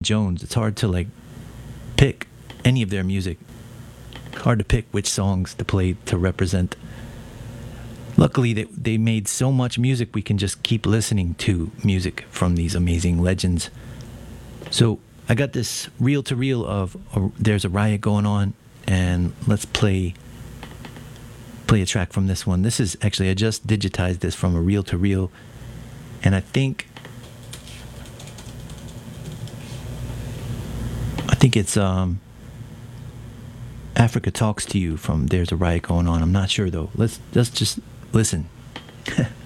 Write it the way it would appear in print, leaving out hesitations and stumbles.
Jones. It's hard to like pick any of their music. Hard to pick which songs to play to represent. Luckily, they made so much music, we can just keep listening to music from these amazing legends. So I got this reel to reel of There's a Riot Going On, and let's play a track from this one. This is actually, I just digitized this from a reel to reel, and I think it's Africa Talks to You from There's a Riot Going On. I'm not sure though. Let's just listen.